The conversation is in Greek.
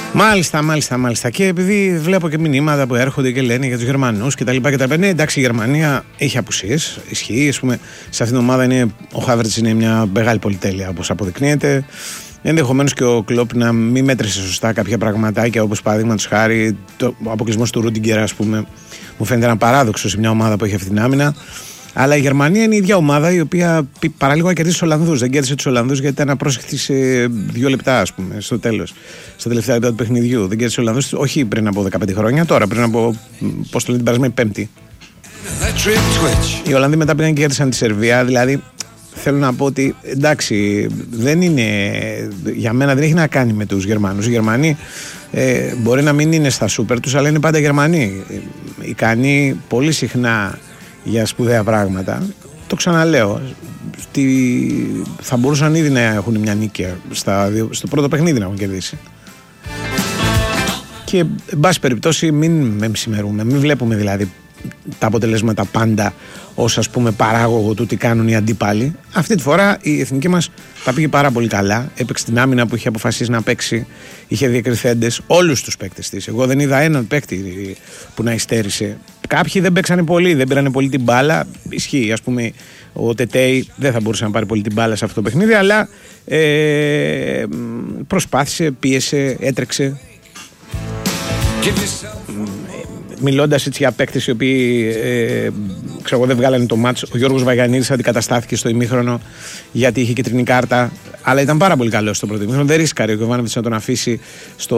Μάλιστα. Και επειδή βλέπω και μηνύματα που έρχονται και λένε για τους Γερμανούς κτλ. Ναι, εντάξει, η Γερμανία έχει απουσίες. Ισχύει. Ας πούμε, σε αυτήν την ομάδα ο Χάβερτς είναι μια μεγάλη πολυτέλεια, όπως αποδεικνύεται. Ενδεχομένως και ο Κλοπ να μην μέτρησε σωστά κάποια πραγματάκια, όπως παραδείγματος χάρη ο αποκλεισμός του Ρούντιγκερ, ας πούμε, μου φαίνεται ένα παράδοξο σε μια ομάδα που έχει αυτή την άμυνα. Αλλά η Γερμανία είναι η ίδια ομάδα η οποία παραλίγο να κερδίσει τους Ολλανδούς. Δεν κέρδισε τους Ολλανδούς γιατί ήταν απρόσεκτη σε 2 λεπτά, ας πούμε, στο τέλος. Στα τελευταία λεπτά του παιχνιδιού. Δεν κέρδισε τους Ολλανδούς, όχι πριν από 15 χρόνια, τώρα πριν από, πώς το λένε, την περασμένη Πέμπτη. Οι Ολλανδοί μετά πήγαν και κέρδισαν τη Σερβία. Δηλαδή, θέλω να πω ότι εντάξει, δεν είναι, για μένα δεν έχει να κάνει με τους Γερμανούς. Οι Γερμανοί μπορεί να μην είναι στα σούπερ τους, αλλά είναι πάντα Γερμανοί. Ικανοί πολύ συχνά για σπουδαία πράγματα. Το ξαναλέω, θα μπορούσαν ήδη να έχουν μια νίκη στο πρώτο παιχνίδι να έχουν κερδίσει. Και εν πάση περιπτώσει μην μεμψημερούμε, μην βλέπουμε δηλαδή τα αποτελέσματα πάντα ως, ας πούμε, παράγωγο του τι κάνουν οι αντίπαλοι. Αυτή τη φορά η εθνική μας τα πήγε πάρα πολύ καλά. Έπαιξε την άμυνα που είχε αποφασίσει να παίξει, είχε διακριθέντες όλους τους παίκτες της. Εγώ δεν είδα έναν παίκτη που να υστέρησε. Κάποιοι δεν παίξανε πολύ, δεν πήρανε πολύ την μπάλα. Ισχύει, ας πούμε, ο Τετέι δεν θα μπορούσε να πάρει πολύ την μπάλα σε αυτό το παιχνίδι, αλλά προσπάθησε, πίεσε, έτρεξε. Μιλώντας έτσι για παίκτες οι οποίοι δεν βγάλανε το μάτς, ο Γιώργος Βαγιανίδης αντικαταστάθηκε στο ημίχρονο γιατί είχε κίτρινη κάρτα, αλλά ήταν πάρα πολύ καλός στο πρώτο ημίχρονο. Δεν ρίσκαρε ο Γιωβάνοβιτς να τον αφήσει στο